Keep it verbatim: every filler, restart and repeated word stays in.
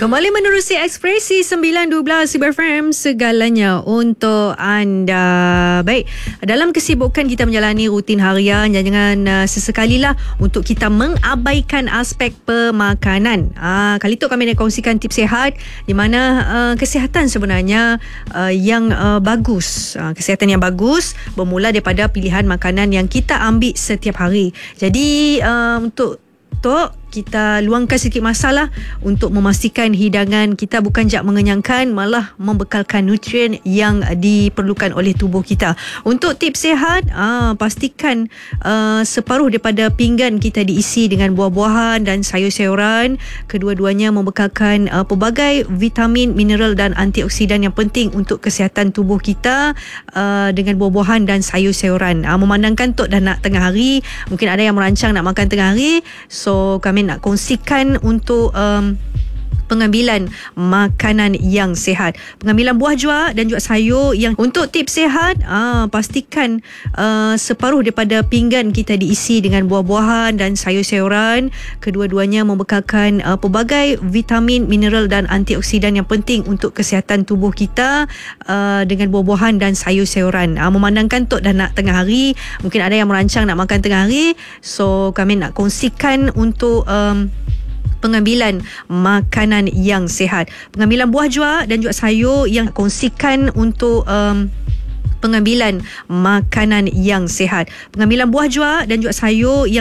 Kembali menerusi Ekspresi sembilan dua belas Sibar F M, segalanya untuk anda. Baik, dalam kesibukan kita menjalani rutin harian, jangan uh, sesekalilah untuk kita mengabaikan aspek pemakanan. Uh, kali itu kami nak kongsikan tips sihat di mana uh, kesihatan sebenarnya uh, yang uh, bagus. Uh, kesihatan yang bagus bermula daripada pilihan makanan yang kita ambil setiap hari. Jadi uh, untuk Untuk kita luangkan sedikit masalah untuk memastikan hidangan kita bukan jak mengenyangkan, malah membekalkan nutrien yang diperlukan oleh tubuh kita. Untuk tips sihat, aa, pastikan aa, separuh daripada pinggan kita diisi dengan buah-buahan dan sayur-sayuran. Kedua-duanya membekalkan aa, pelbagai vitamin, mineral dan antioksidan yang penting untuk kesihatan tubuh kita aa, dengan buah-buahan dan sayur-sayuran. Aa, memandangkan Tok dah nak tengah hari, mungkin ada yang merancang nak makan tengah hari, so kami nak kongsikan untuk um, pengambilan makanan yang sihat. Pengambilan buah jua dan juga sayur yang untuk tips sihat, aa, pastikan aa, separuh daripada pinggan kita diisi dengan buah-buahan dan sayur-sayuran. Kedua-duanya membekalkan aa, pelbagai vitamin, mineral dan antioksidan yang penting untuk kesihatan tubuh kita aa, dengan buah-buahan dan sayur-sayuran. Aa, memandangkan Tok dah nak tengah hari, mungkin ada yang merancang nak makan tengah hari, so kami nak kongsikan untuk um, pengambilan makanan yang sihat. Pengambilan buah jua dan juga sayur yang kongsikan untuk um, pengambilan makanan yang sihat. Pengambilan buah jua dan juga sayur yang